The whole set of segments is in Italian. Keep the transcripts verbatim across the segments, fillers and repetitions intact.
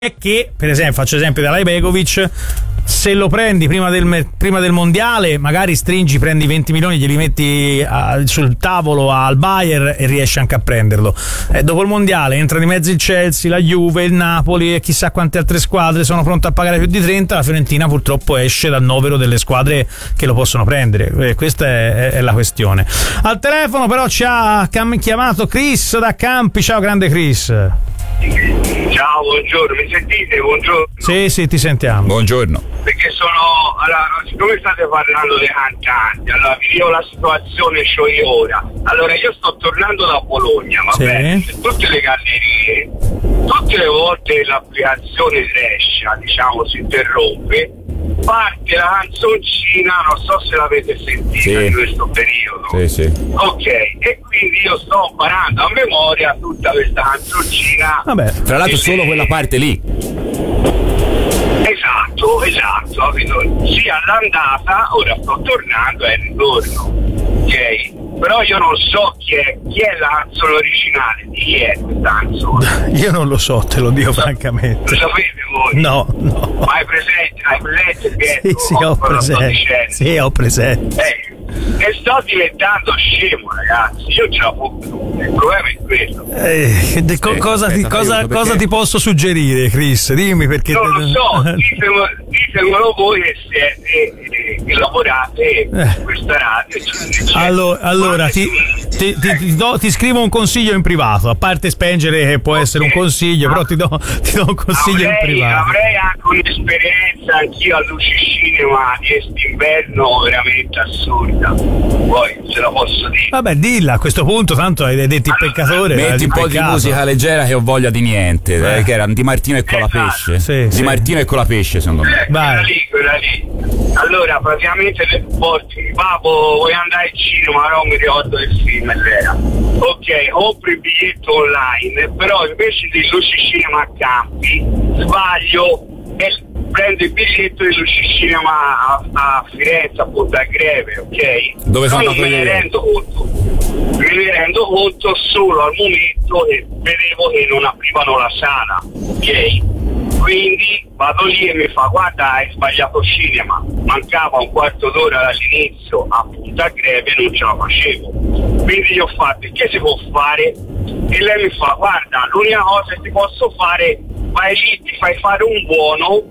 è che, per esempio, faccio esempio della Ibegovic, se lo prendi prima del, prima del mondiale, magari stringi, prendi venti milioni, glieli metti a, sul tavolo al Bayern e riesci anche a prenderlo. Eh, dopo il mondiale entra di mezzo il Chelsea, la Juve, il Napoli e chissà quante altre squadre sono pronte a pagare più di trenta. La Fiorentina purtroppo esce dal novero delle squadre che lo possono prendere. Eh, questa è, è la questione. Al telefono però ci ha chiamato Chris da Campi. Ciao grande Chris. Ciao, buongiorno, mi sentite? Buongiorno. Sì, sì, ti sentiamo. Buongiorno. Perché sono, allora, siccome state parlando dei cantanti, allora vi dico la situazione c'ho io ora. Allora, io sto tornando da Bologna, va sì. bene? Tutte le gallerie, tutte le volte l'applicazione Brescia, diciamo, si interrompe, parte la canzoncina, non so se l'avete sentita sì. in questo periodo. Sì, sì. Ok, e quindi io sto imparando a memoria tutta questa canzoncina. Vabbè, tra l'altro solo quella parte lì. Esatto, esatto, capito? Sì, all'andata, ora sto tornando e ritorno, ok? Però io non so chi è, chi è la canzone originale, di chi è questa canzone. Io non lo so, te lo dico so, francamente. Lo sapete voi? No, no. Ma hai presente, hai presente che sì, sì, ho presente. Sì, ho presente. Eh, e sto diventando scemo, ragazzi. Io ce la posso. Il problema è quello. Eh, de, co- cosa, ti, cosa, cosa ti posso suggerire, Chris? Dimmi perché. Non lo so, ditemelo, ditemelo voi che siete che lavorate in eh. questa radio. Eccetera. Allora, allora ti, ti, ti, ti, do, ti scrivo un consiglio in privato, a parte spengere che può okay. essere un consiglio, ah. però ti do, ti do un consiglio avrei, in privato. Avrei anche un'esperienza anch'io a Luci Cinema di quest'inverno veramente assurda. Poi ce la posso dire. Vabbè, dilla a questo punto, tanto hai detto il peccatore. Metti un po' di musica leggera che ho voglia di niente, eh. che era Di Martino e Colapesce. Sì, Di sì. Martino e Colapesce, secondo me. Eh, quella lì, quella lì. Allora, praticamente porti, papo, vuoi andare al cinema, non mi ricordo del film, era. Ok, compri il biglietto online, però invece di Luci Cinema a Campi, sbaglio e prendo il biglietto di Luci Cinema a, a Firenze, appunto a Greve, ok? Dove sono non me ne rendo conto, me ne rendo conto solo al momento che vedevo che non aprivano la sala, ok? Quindi vado lì e mi fa: guarda, hai sbagliato cinema, mancava un quarto d'ora dall'inizio, appunto a Greve, non ce la facevo. Quindi gli ho fatto: che si può fare? E lei mi fa: guarda, l'unica cosa che ti posso fare, vai lì, ti fai fare un buono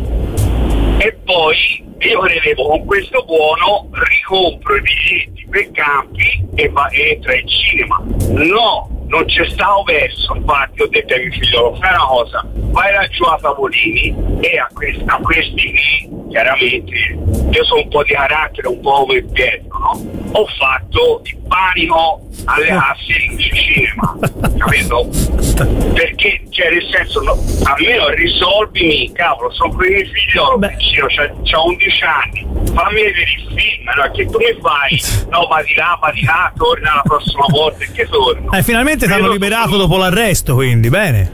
e poi io credevo con questo buono ricompro i biglietti per Campi e, va, e entra in cinema. No, non c'è stato verso, infatti ho detto a mio figlio: fai una cosa, vai laggiù a Tavolini e a, questi, a questi lì, chiaramente io sono un po' di carattere, un po' come Pietro, no? Ho fatto il panico alle asse in cinema, capito? Perché, cioè, nel senso, no, almeno risolvimi, cavolo, sono qui mio figlio vicino, c'ha, c'ha undici anni, fammi vedere il film, no? Che tu mi fai? No, va di là, va di là, torna la prossima volta e che torno. Eh, finalmente ti hanno liberato dopo l'arresto, quindi, bene.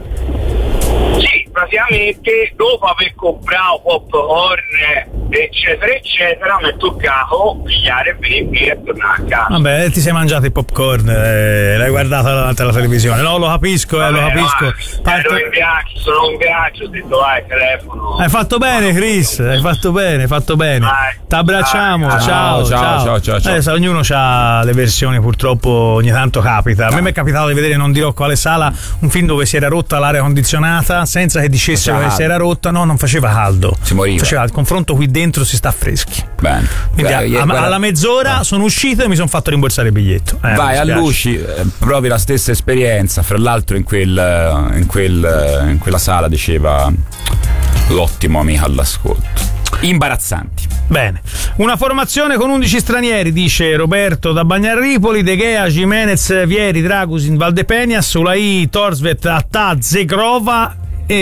Sì, praticamente dopo aver comprato popcorn eccetera eccetera mi è toccato pigliare e venire qui e tornare a casa. Vabbè, ti sei mangiato il popcorn, eh, l'hai guardato davanti alla televisione. No, lo capisco, eh, Vabbè, lo capisco. No, Parto... ero in viaggio, sono in viaggio, ho detto vai, telefono. Hai fatto bene, Chris, hai fatto bene, hai fatto bene. Ti abbracciamo, dai, ciao, ciao, ciao, ciao, ciao, ciao. Eh, ognuno ha le versioni, purtroppo ogni tanto capita. A me mi è capitato di vedere, non dirò quale sala, un film dove si era rotta l'aria condizionata senza che dicessero che si era rotta. No, non faceva caldo. Si moriva. Faceva il confronto qui dentro, si sta freschi. Bene. Quindi Beh, a, guarda, alla mezz'ora no. sono uscito e mi sono fatto rimborsare il biglietto. Eh, vai a Luci, eh, provi la stessa esperienza. Fra l'altro in, quel, in, quel, in quella sala diceva l'ottimo amico all'ascolto. Imbarazzanti. Bene, una formazione con undici stranieri, dice Roberto da Bagnarripoli: De Gea, Jimenez, Vieri, Dragusin, Valdepenias, Ulai, Torsvet, Attà, Zegrova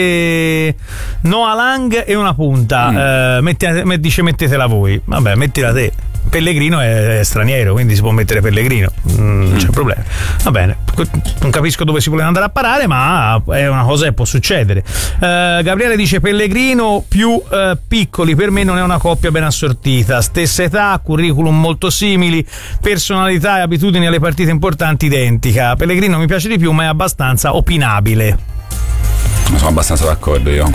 e Noah Lang e una punta. Mm. Eh, metti, dice mettetela voi. Vabbè, mettila te. Pellegrino è straniero, quindi si può mettere Pellegrino, non mm. c'è problema. Va bene, non capisco dove si vuole andare a parare, ma è una cosa che può succedere. uh, Gabriele dice Pellegrino più uh, piccoli, per me non è una coppia ben assortita, stessa età, curriculum molto simili, personalità e abitudini alle partite importanti identica. Pellegrino mi piace di più, ma è abbastanza opinabile. sono abbastanza d'accordo io.